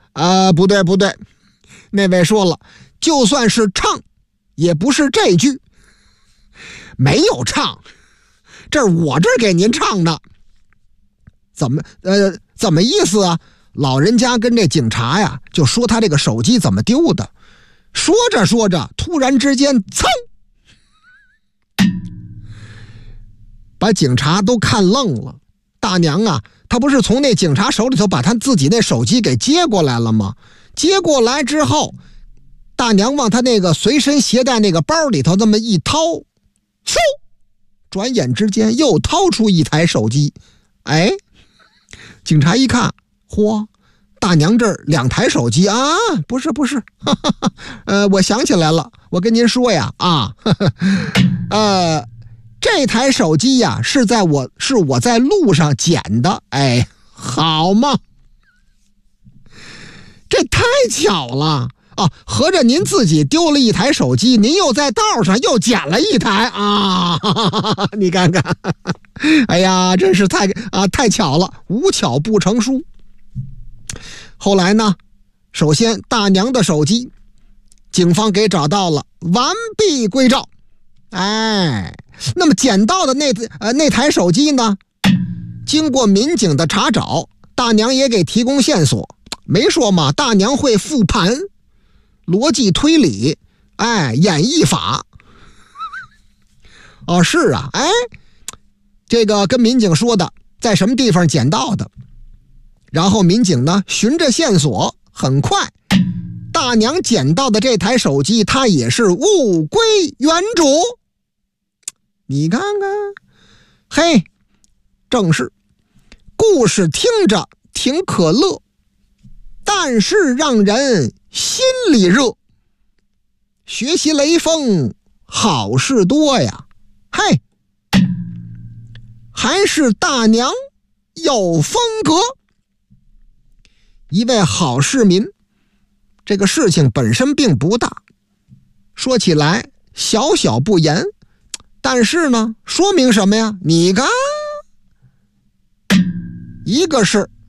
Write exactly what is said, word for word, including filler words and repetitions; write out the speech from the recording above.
啊，不对不对，那位说了，就算是唱也不是这句，没有唱，这是我这儿给您唱的。怎么呃怎么意思啊？老人家跟这警察呀就说他这个手机怎么丢的，说着说着突然之间噌，把警察都看愣了。大娘啊，她不是从那警察手里头把他自己那手机给接过来了吗？接过来之后，大娘往他那个随身携带那个包里头这么一掏，嗖，转眼之间又掏出一台手机。哎，警察一看，嚯，大娘这儿两台手机啊？不是不是，哈哈哈，呃，我想起来了，我跟您说呀，啊，呵呵，呃。这台手机呀，是在我是我在路上捡的。哎，好嘛，这太巧了啊！合着您自己丢了一台手机，您又在道上又捡了一台啊！你看看，哎呀，真是太啊太巧了，无巧不成书。后来呢，首先大娘的手机，警方给找到了，完璧归赵。哎，那么捡到的那呃那台手机呢？经过民警的查找，大娘也给提供线索。没说嘛，大娘会复盘、逻辑推理，哎，演绎法。哦，是啊，哎，这个跟民警说的，在什么地方捡到的？然后民警呢，循着线索，很快，大娘捡到的这台手机，它也是物归原主。你看看，嘿，正是，故事听着挺可乐，但是让人心里热。学习雷锋好事多呀，嘿，还是大娘有风格。一位好市民，这个事情本身并不大，说起来小小不言。但是呢，说明什么呀？你看，一个是